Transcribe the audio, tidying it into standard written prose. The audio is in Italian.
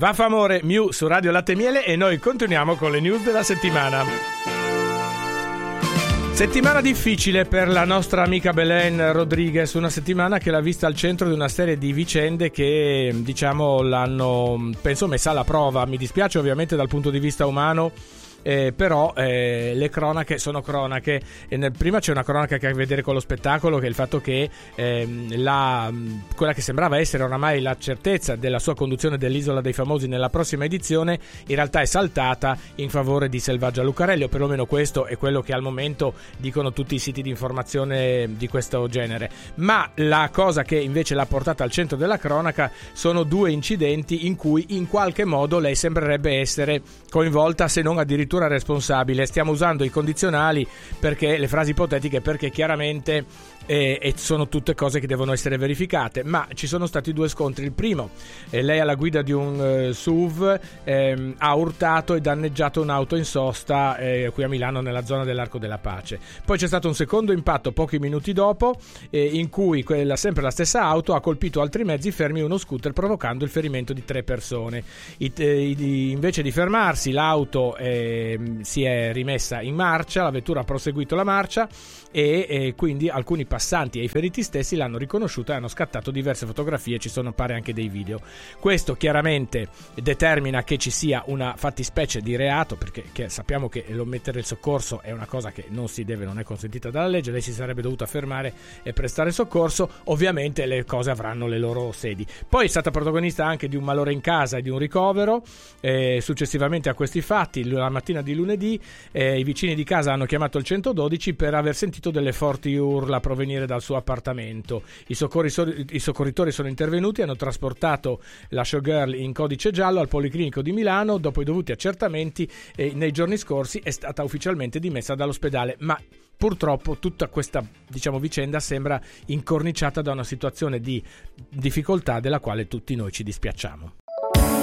Va fa amore, Miu su Radio Latte e Miele, e noi continuiamo con le news della settimana. Settimana difficile per la nostra amica Belen Rodriguez, una settimana che l'ha vista al centro di una serie di vicende che, diciamo, l'hanno, penso, messa alla prova. Mi dispiace ovviamente dal punto di vista umano, però le cronache sono cronache. Prima c'è una cronaca che ha a che vedere con lo spettacolo, che è il fatto che quella che sembrava essere oramai la certezza della sua conduzione dell'Isola dei Famosi nella prossima edizione in realtà è saltata in favore di Selvaggia Lucarelli, o perlomeno questo è quello che al momento dicono tutti i siti di informazione di questo genere. Ma la cosa che invece l'ha portata al centro della cronaca sono due incidenti in cui in qualche modo lei sembrerebbe essere coinvolta, se non addirittura responsabile. Stiamo usando i condizionali perché le frasi ipotetiche, perché chiaramente e sono tutte cose che devono essere verificate, ma ci sono stati due scontri. Il primo, lei alla guida di un SUV ha urtato e danneggiato un'auto in sosta qui a Milano nella zona dell'Arco della Pace. Poi c'è stato un secondo impatto pochi minuti dopo in cui sempre la stessa auto ha colpito altri mezzi fermi e uno scooter, provocando il ferimento di 3 persone. Invece di fermarsi, l'auto si è rimessa in marcia, la vettura ha proseguito la marcia e quindi alcuni passanti e i feriti stessi l'hanno riconosciuta e hanno scattato diverse fotografie, ci sono pare anche dei video. Questo chiaramente determina che ci sia una fattispecie di reato, perché sappiamo che l'omettere il soccorso è una cosa che non si deve, non è consentita dalla legge. Lei si sarebbe dovuta fermare e prestare soccorso. Ovviamente le cose avranno le loro sedi. Poi è stata protagonista anche di un malore in casa e di un ricovero. Successivamente a questi fatti, la mattina di lunedì, i vicini di casa hanno chiamato il 112 per aver sentito delle forti urla provenire dal suo appartamento. I soccorritori sono intervenuti, hanno trasportato la showgirl in codice giallo al Policlinico di Milano. Dopo i dovuti accertamenti, nei giorni scorsi è stata ufficialmente dimessa dall'ospedale, ma purtroppo tutta questa, diciamo, vicenda sembra incorniciata da una situazione di difficoltà della quale tutti noi ci dispiacciamo.